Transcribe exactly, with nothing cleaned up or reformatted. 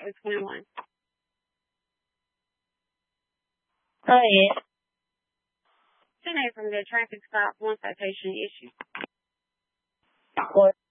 oh twenty-one. Go ahead. ten A from the traffic stop, one citation issued. What?